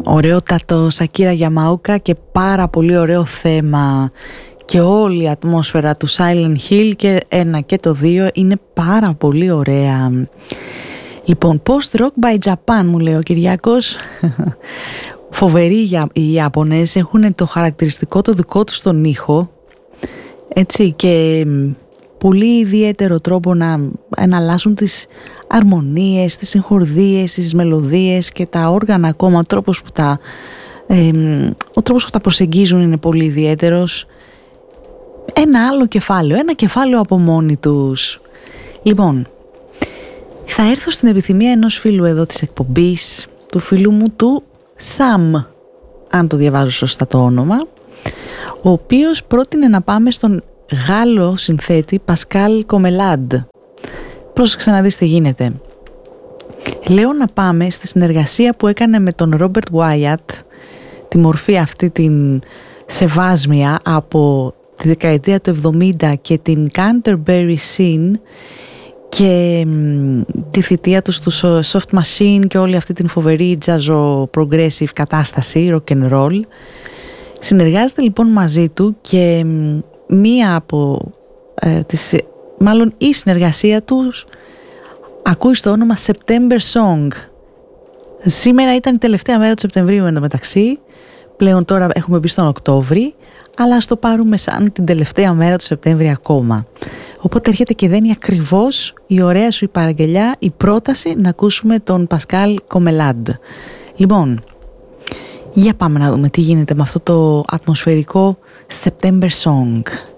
Ωραιότατο Σακύρα Γιαμαούκα και πάρα πολύ ωραίο θέμα. Και όλη η ατμόσφαιρα του Silent Hill και 1 και το 2 είναι πάρα πολύ ωραία. Λοιπόν, Post Rock by Japan μου λέει ο Κυριάκος. Φοβεροί οι Ιάπωνες, έχουν το χαρακτηριστικό το δικό τους τον ήχο, έτσι, και πολύ ιδιαίτερο τρόπο να εναλλάσσουν τις αρμονίες, τις συγχορδίες, τις μελωδίες και τα όργανα ακόμα. Ο τρόπος που τα προσεγγίζουν είναι πολύ ιδιαίτερος. Ένα κεφάλαιο από μόνοι τους. Λοιπόν, θα έρθω στην επιθυμία ενός φίλου εδώ της εκπομπής, του φίλου μου του Σαμ, αν το διαβάζω σωστά το όνομα, ο οποίος πρότεινε να πάμε στον Γάλλο συνθέτη Πασκάλ Κομελάντ. Πρόσεξε να δεις τι γίνεται. Λέω να πάμε στη συνεργασία που έκανε με τον Ρόμπερτ Βάιατ, τη μορφή αυτή την σεβάσμια από τη δεκαετία του 70 και την Canterbury Scene και τη θητεία τους του Soft Machine και όλη αυτή την φοβερή jazz progressive κατάσταση, rock and roll. Συνεργάζεται λοιπόν μαζί του και μία από μάλλον η συνεργασία τους ακούει στο όνομα September Song. Σήμερα ήταν η τελευταία μέρα του Σεπτεμβρίου εν τω μεταξύ, πλέον τώρα έχουμε μπει στον Οκτώβρη, αλλά ας το πάρουμε σαν την τελευταία μέρα του Σεπτέμβρη ακόμα. Οπότε έρχεται και δένει ακριβώς η ωραία σου η παραγγελιά, η πρόταση να ακούσουμε τον Πασκάλ Κομελάντ. Λοιπόν, για πάμε να δούμε τι γίνεται με αυτό το ατμοσφαιρικό September Song.